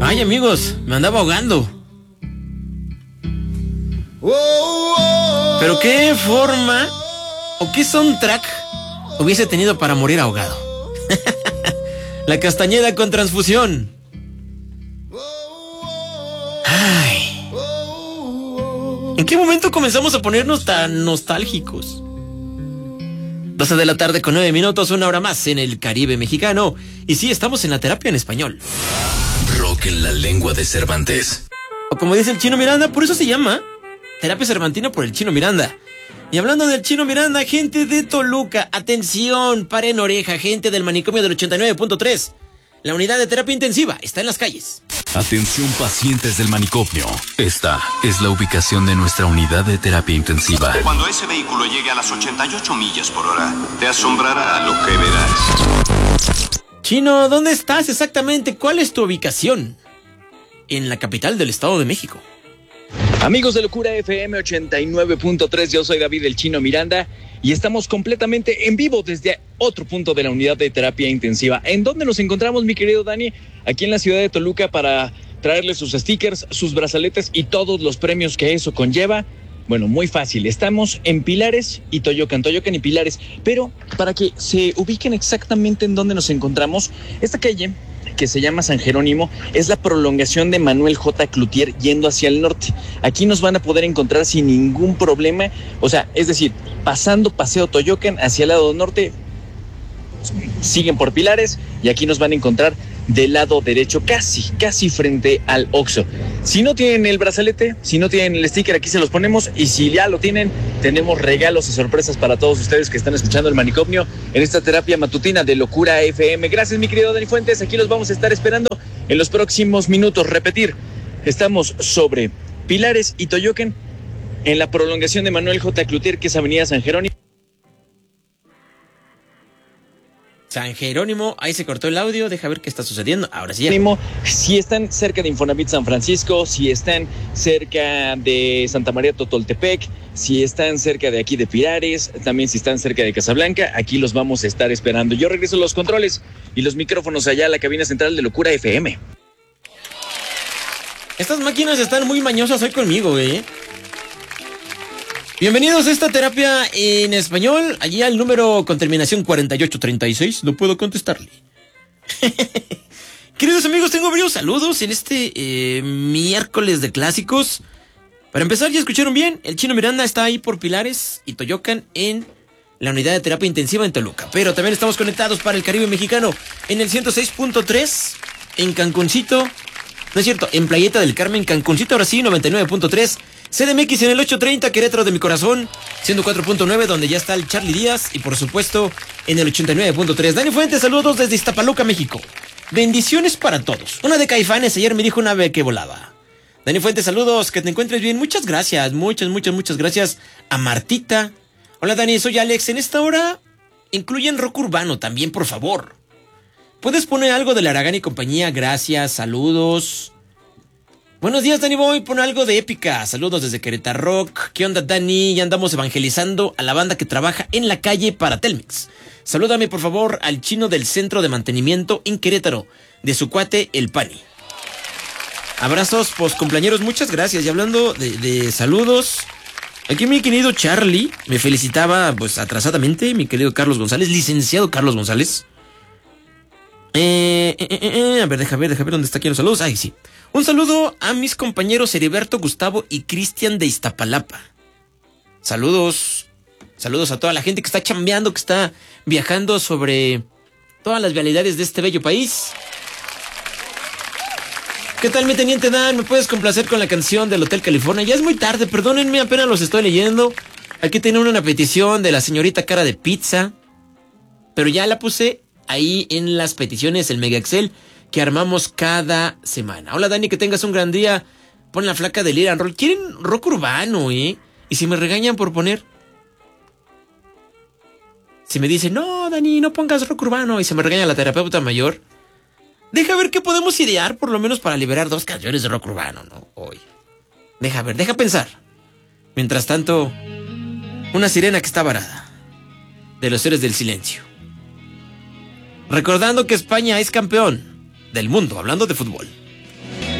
Ay, amigos, me andaba ahogando. Pero qué forma o qué soundtrack hubiese tenido para morir ahogado. La Castañeda con Transfusión. Ay. ¿En qué momento comenzamos a ponernos tan nostálgicos? 12 de la tarde con 9 minutos, una hora más en el Caribe mexicano. Y sí, estamos en la terapia en español. Rock en la lengua de Cervantes. O como dice el Chino Miranda, por eso se llama Terapia Cervantina por el Chino Miranda. Y hablando del Chino Miranda, gente de Toluca, atención, paren oreja, gente del manicomio del 89.3. La unidad de terapia intensiva está en las calles. Atención pacientes del manicomio. Esta es la ubicación de nuestra unidad de terapia intensiva. Cuando ese vehículo llegue a las 88 millas por hora, te asombrará lo que verás. Chino, ¿dónde estás exactamente? ¿Cuál es tu ubicación? En la capital del Estado de México. Amigos de Locura FM 89.3, yo soy David el Chino Miranda y estamos completamente en vivo desde otro punto de la unidad de terapia intensiva. ¿En dónde nos encontramos, mi querido Dani? Aquí en la ciudad de Toluca para traerles sus stickers, sus brazaletes y todos los premios que eso conlleva. Bueno, muy fácil, estamos en Pilares y Toyocan y Pilares, pero para que se ubiquen exactamente en dónde nos encontramos, esta calle que se llama San Jerónimo es la prolongación de Manuel J. Cloutier yendo hacia el norte. Aquí nos van a poder encontrar sin ningún problema, o sea, es decir, pasando Paseo Toyocan hacia el lado norte, siguen por Pilares y aquí nos van a encontrar del lado derecho, casi frente al Oxxo. Si no tienen el brazalete, si no tienen el sticker, aquí se los ponemos, y si ya lo tienen, tenemos regalos y sorpresas para todos ustedes que están escuchando el manicomio en esta terapia matutina de Locura FM. Gracias, mi querido Dani Fuentes, aquí los vamos a estar esperando en los próximos minutos. Repetir, estamos sobre Pilares y Toyocan en la prolongación de Manuel J. Cloutier, que es Avenida San Jerónimo. San Jerónimo, ahí se cortó el audio, deja ver qué está sucediendo. Ahora sí. Si están cerca de Infonavit San Francisco, si están cerca de Santa María Totoltepec, si están cerca de aquí de Pilares, también si están cerca de Casablanca, aquí los vamos a estar esperando. Yo regreso los controles y los micrófonos allá a la cabina central de Locura FM. Estas máquinas están muy mañosas hoy conmigo, Bienvenidos a esta terapia en español. Allí al número con terminación 4836. No puedo contestarle. Queridos amigos, tengo varios saludos en este miércoles de clásicos. Para empezar, ¿ya escucharon bien? El Chino Miranda está ahí por Pilares y Toyocan en la unidad de terapia intensiva en Toluca. Pero también estamos conectados para el Caribe mexicano en el 106.3 en Cancuncito. No es cierto, en Playeta del Carmen, Cancuncito, ahora sí, 99.3. CDMX en el 830, Querétaro de mi corazón, 104.9, donde ya está el Charlie Díaz. Y por supuesto, en el 89.3. Dani Fuentes, saludos desde Iztapaluca, México. Bendiciones para todos. Una de Caifanes, ayer me dijo una ave que volaba. Dani Fuentes, saludos, que te encuentres bien. Muchas gracias, muchas gracias a Martita. Hola Dani, soy Alex. En esta hora, incluyen rock urbano también, por favor. ¿Puedes poner algo de la Aragán y compañía? Gracias, saludos. Buenos días, Dani Boy, pon algo de épica. Saludos desde Querétaro Rock. ¿Qué onda, Dani? Ya andamos evangelizando a la banda que trabaja en la calle para Telmex. Salúdame, por favor, al chino del centro de mantenimiento en Querétaro, de su cuate, el Pani. Abrazos, poscumpleañeros, muchas gracias. Y hablando de saludos, aquí mi querido Charlie me felicitaba, pues, atrasadamente, mi querido Carlos González, licenciado Carlos González. A ver, deja ver dónde está aquí los saludos. Ay, sí. Un saludo a mis compañeros Heriberto, Gustavo y Cristian de Iztapalapa. Saludos a toda la gente que está chambeando, que está viajando sobre todas las vialidades de este bello país. ¿Qué tal, mi teniente Dan? ¿Me puedes complacer con la canción del Hotel California? Ya es muy tarde, perdónenme, apenas los estoy leyendo. Aquí tiene una petición de la señorita Cara de Pizza, pero ya la puse ahí en las peticiones, el Mega Excel que armamos cada semana. Hola, Dani, que tengas un gran día. Pon la flaca de Lira and Roll. Quieren rock urbano, Y si me regañan por poner, si me dicen, no, Dani, no pongas rock urbano, y se me regaña la terapeuta mayor, deja ver qué podemos idear, por lo menos para liberar 2 canciones de rock urbano, ¿no? Hoy. Deja pensar. Mientras tanto, una sirena que está varada, de los Héroes del Silencio. Recordando que España es campeón del mundo, hablando de fútbol.